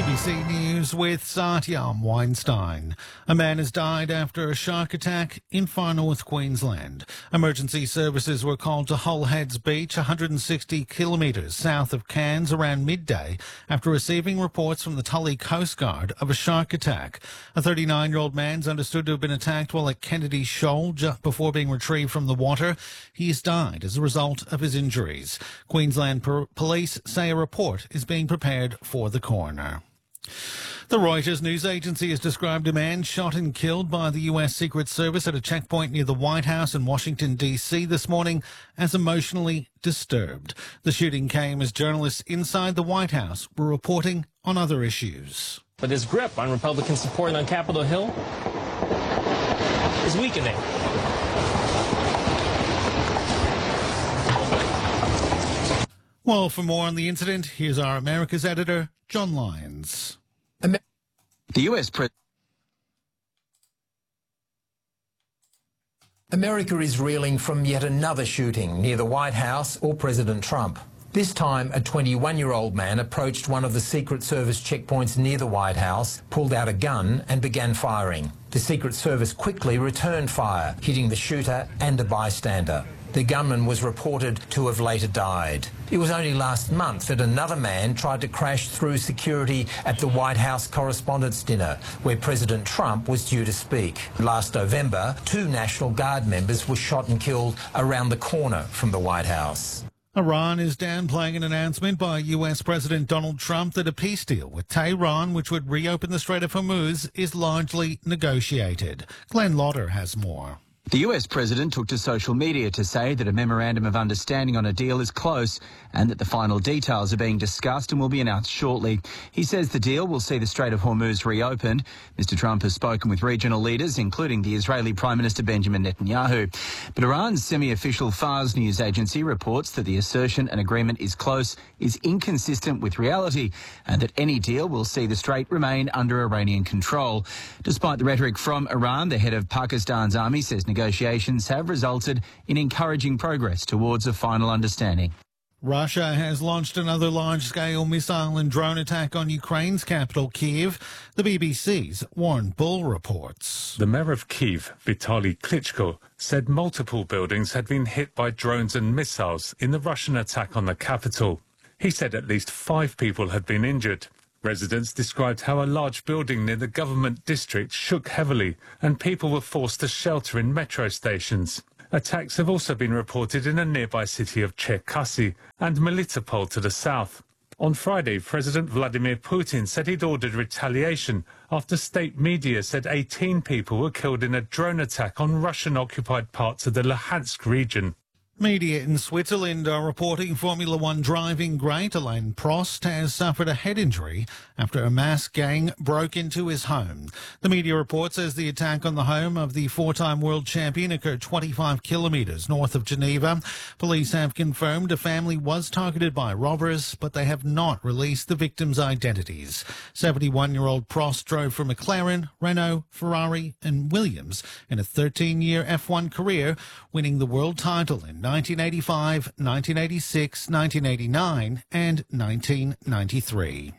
ABC News with Satyam Weinstein. A man has died after a shark attack in far north Queensland. Emergency services were called to Hull Heads Beach, 160 kilometres south of Cairns, around midday after receiving reports from the Tully Coast Guard of a shark attack. A 39-year-old man's understood to have been attacked while at Kennedy Shoal just before being retrieved from the water. He has died as a result of his injuries. Queensland police say a report is being prepared for the coroner. The Reuters news agency has described a man shot and killed by the US Secret Service at a checkpoint near the White House in Washington, D.C. this morning as emotionally disturbed. The shooting came as journalists inside the White House were reporting on other issues. But his grip on Republican support on Capitol Hill is weakening. Well, for more on the incident, here's our America's editor, John Lyons. The US America is reeling from yet another shooting near the White House or President Trump. This time, a 21-year-old man approached one of the Secret Service checkpoints near the White House, pulled out a gun and began firing. The Secret Service quickly returned fire, hitting the shooter and a bystander. The gunman was reported to have later died. It was only last month that another man tried to crash through security at the White House Correspondents' Dinner, where President Trump was due to speak. Last November, 2 National Guard members were shot and killed around the corner from the White House. Iran is downplaying an announcement by US President Donald Trump that a peace deal with Tehran, which would reopen the Strait of Hormuz, is largely negotiated. Glenn Lauder has more. The US president took to social media to say that a memorandum of understanding on a deal is close and that the final details are being discussed and will be announced shortly. He says the deal will see the Strait of Hormuz reopened. Mr. Trump has spoken with regional leaders, including the Israeli Prime Minister Benjamin Netanyahu. But Iran's semi-official Fars news agency reports that the assertion an agreement is close is inconsistent with reality and that any deal will see the strait remain under Iranian control. Despite the rhetoric from Iran, the head of Pakistan's army says negotiations have resulted in encouraging progress towards a final understanding. Russia has launched another large-scale missile and drone attack on Ukraine's capital, Kyiv. The BBC's Warren Bull reports. The mayor of Kyiv, Vitaly Klitschko, said multiple buildings had been hit by drones and missiles in the Russian attack on the capital. He said at least 5 people had been injured. Residents described how a large building near the government district shook heavily and people were forced to shelter in metro stations. Attacks have also been reported in a nearby city of Cherkasy and Melitopol to the south. On Friday, President Vladimir Putin said he'd ordered retaliation after state media said 18 people were killed in a drone attack on Russian-occupied parts of the Luhansk region. Media in Switzerland are reporting Formula One driving great Alain Prost has suffered a head injury after a masked gang broke into his home. The media report says the attack on the home of the 4-time world champion occurred 25 kilometres north of Geneva. Police have confirmed a family was targeted by robbers, but they have not released the victims' identities. 71-year-old Prost drove for McLaren, Renault, Ferrari and Williams in a 13-year F1 career, winning the world title in 1985, 1986, 1989 and 1993.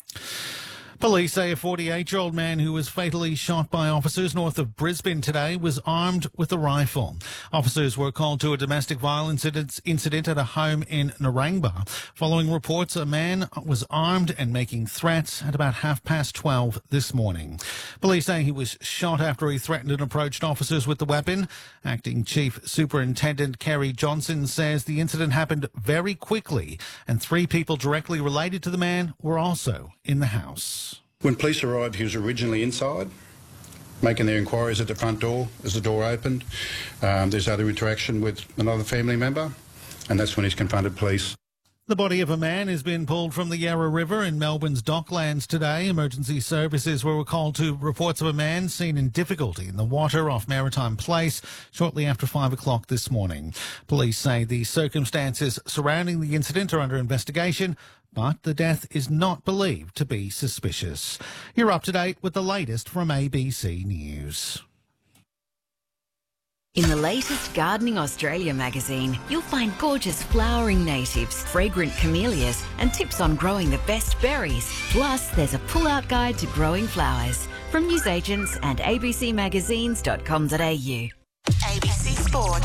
Police say a 48-year-old man who was fatally shot by officers north of Brisbane today was armed with a rifle. Officers were called to a domestic violence incident at a home in Narangba. Following reports, a man was armed and making threats at about 12:30 this morning. Police say he was shot after he threatened and approached officers with the weapon. Acting Chief Superintendent Kerry Johnson says the incident happened very quickly and 3 people directly related to the man were also in the house. When police arrived, he was originally inside, making their inquiries at the front door. As the door opened, there's other interaction with another family member, and that's when he's confronted police. The body of a man has been pulled from the Yarra River in Melbourne's Docklands today. Emergency services were called to reports of a man seen in difficulty in the water off Maritime Place shortly after 5 o'clock this morning. Police say the circumstances surrounding the incident are under investigation, but the death is not believed to be suspicious. You're up to date with the latest from ABC News. In the latest Gardening Australia magazine, you'll find gorgeous flowering natives, fragrant camellias, and tips on growing the best berries. Plus, there's a pull-out guide to growing flowers from newsagents and abcmagazines.com.au. ABC Sport.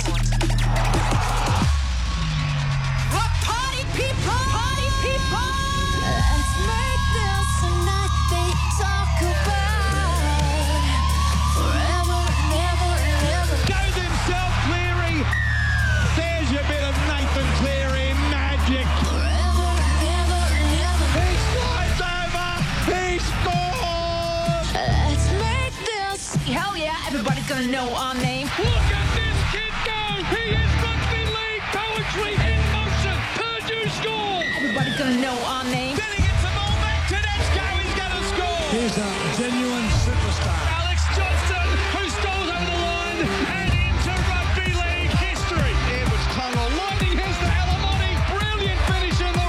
What party people? Party people! Let's make this a night they talk about forever and ever and ever. Goes himself, Cleary. There's your bit of Nathan Cleary magic. Forever and ever and ever. He slides over. He scores. Let's make this. Hell yeah, everybody's gonna know our name. Look at this kid go. He is rugby league poetry in motion. Purdue score. Everybody's gonna know our name. Then he gets the ball back. Tedesco. He's going to score. Here's a